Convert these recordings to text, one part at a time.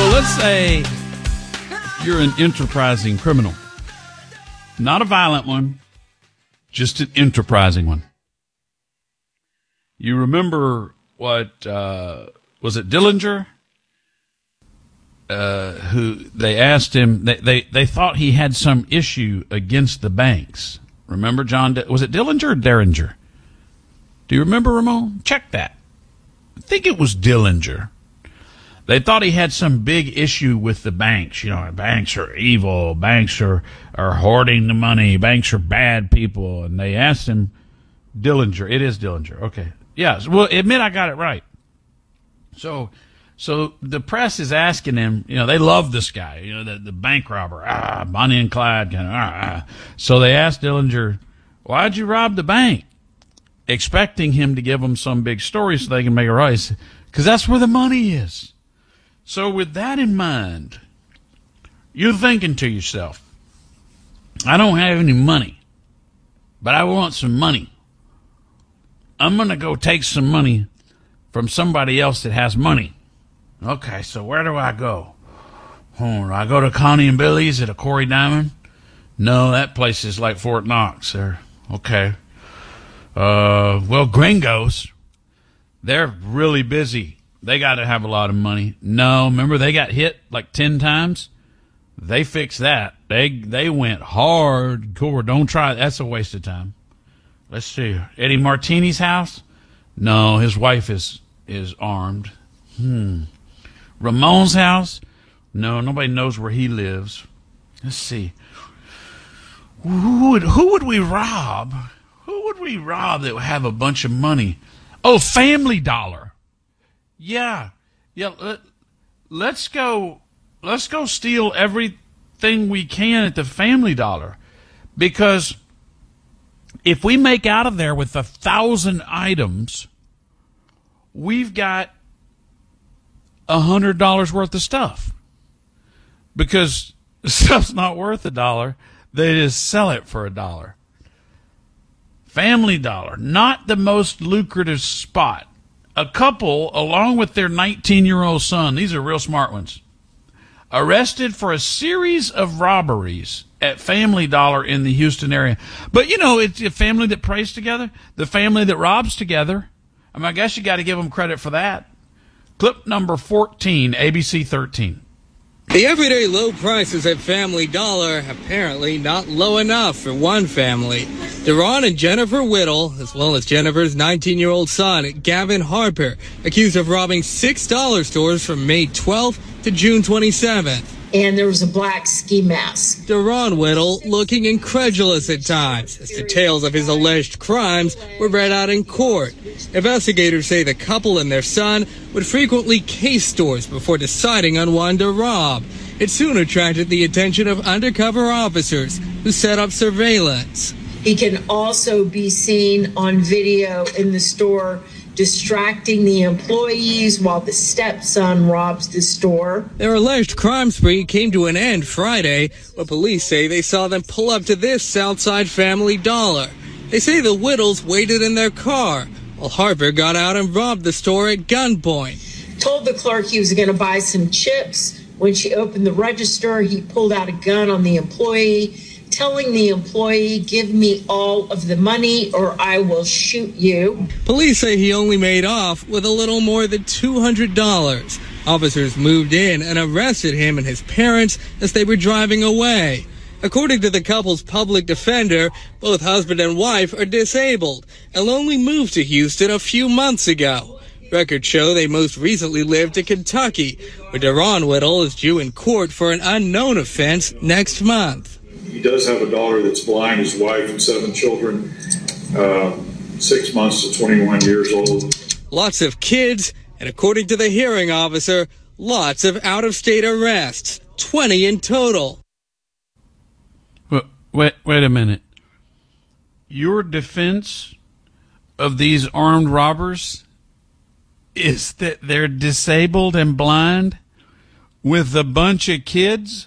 let's say you're an enterprising criminal. Not a violent one, just an enterprising one. You remember what, was it Dillinger? Who they asked him, they thought he had some issue against the banks. Remember John, was it Dillinger or Derringer? Do you remember, Ramon? Check that. I think it was Dillinger. They thought he had some big issue with the banks. You know, banks are evil. Banks are hoarding the money. Banks are bad people. And they asked him, Dillinger. It is Dillinger. Okay. Yeah. Well, admit I got it right. So the press is asking him, you know, they love this guy, you know, the bank robber. Bonnie and Clyde kind of. So they asked Dillinger, why'd you rob the bank? Expecting him to give them some big story so they can make it right. Because that's where the money is. So with that in mind, you're thinking to yourself, I don't have any money, but I want some money. I'm going to go take some money from somebody else that has money. Okay, so where do I go? I go to Connie and Billy's at a Corey Diamond? No, that place is like Fort Knox. Okay. Well, Gringos, they're really busy. They got to have a lot of money. No, remember they got hit like 10 times? They fixed that. They went hardcore. Don't try it. That's a waste of time. Let's see. Eddie Martini's house? No, his wife is armed. Ramon's house? No, nobody knows where he lives. Let's see. Who would we rob? Who would we rob that would have a bunch of money? Oh, Family Dollar. Yeah. Let's go steal everything we can at the Family Dollar, because if we make out of there with 1,000 items, we've got $100 worth of stuff, because stuff's not worth $1. They just sell it for $1. Family Dollar, not the most lucrative spot. A couple, along with their 19-year-old son, these are real smart ones, arrested for a series of robberies at Family Dollar in the Houston area. But, you know, it's a family that prays together, the family that robs together. I mean, I guess you got to give them credit for that. Clip number 14, ABC 13. The everyday low prices at Family Dollar apparently not low enough for one family. Deron and Jennifer Whittle, as well as Jennifer's 19-year-old son, Gavin Harper, accused of robbing $6 stores from May 12th to June 27th. And there was a black ski mask. Deron Whittle looking incredulous at times as details of his alleged crimes were read out in court. Investigators say the couple and their son would frequently case stores before deciding on one to rob. It soon attracted the attention of undercover officers who set up surveillance. He can also be seen on video in the store distracting the employees while the stepson robs the store. Their alleged crime spree came to an end Friday, but police say they saw them pull up to this Southside Family Dollar. They say the Whittles waited in their car, while Harper got out and robbed the store at gunpoint. Told the clerk he was going to buy some chips. When she opened the register, he pulled out a gun on the employee, telling the employee, give me all of the money or I will shoot you. Police say he only made off with a little more than $200. Officers moved in and arrested him and his parents as they were driving away. According to the couple's public defender, both husband and wife are disabled and only moved to Houston a few months ago. Records show they most recently lived in Kentucky, where Deron Whittle is due in court for an unknown offense next month. He does have a daughter that's blind, his wife, and 7 children, 6 months to 21 years old. Lots of kids, and according to the hearing officer, lots of out-of-state arrests, 20 in total. Wait a minute. Your defense of these armed robbers is that they're disabled and blind with a bunch of kids?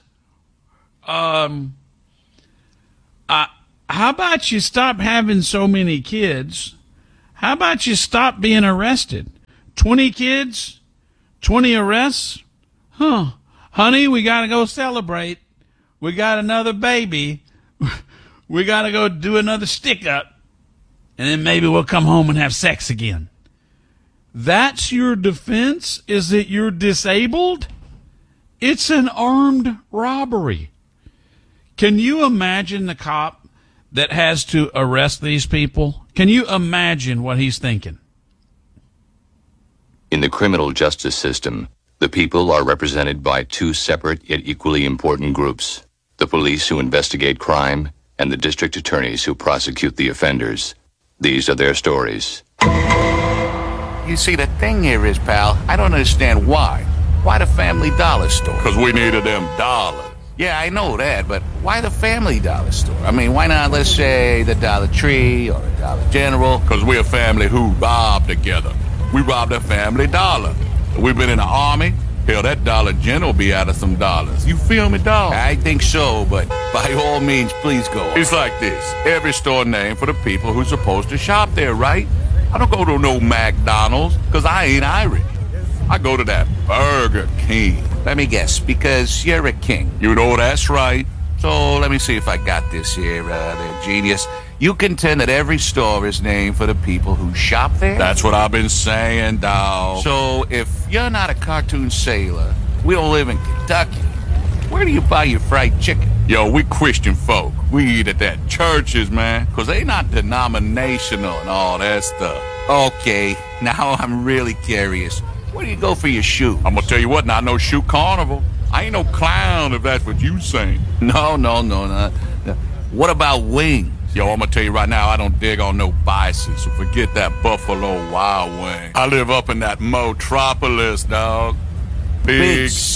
How about you stop having so many kids? How about you stop being arrested? 20 kids? 20 arrests? honey, we got to go celebrate. We got another baby. We got to go do another stick up. And then maybe we'll come home and have sex again. That's your defense? Is that you're disabled? It's an armed robbery. Can you imagine the cop that has to arrest these people? Can you imagine what he's thinking? In the criminal justice system, the people are represented by two separate yet equally important groups: the police who investigate crime and the district attorneys who prosecute the offenders. These are their stories. You see, the thing here is, pal, I don't understand why. Why the Family Dollar store? Because we needed them dollars. Yeah, I know that, but why the Family Dollar store? I mean, why not, let's say, the Dollar Tree or the Dollar General? Because we're a family who robbed together. We robbed a Family Dollar. We've been in the Army. Hell, that Dollar General be out of some dollars. You feel me, dog? I think so, but by all means, please go on. It's like this. Every store named for the people who's supposed to shop there, right? I don't go to no McDonald's, because I ain't Irish. I go to that Burger King. Let me guess, because you're a king. You know that's right. So let me see if I got this here, there, genius. You contend that every store is named for the people who shop there? That's what I've been saying, dawg. So if you're not a cartoon sailor, we don't live in Kentucky, where do you buy your fried chicken? Yo, we Christian folk. We eat at that churches, man, because they not denominational and all that stuff. Okay, now I'm really curious. Where do you go for your shoes? I'm going to tell you what, not no shoe carnival. I ain't no clown if that's what you saying. No. What about wings? Yo, I'm going to tell you right now, I don't dig on no bicycles, so forget that Buffalo Wild Wing. I live up in that Motropolis, dog. Big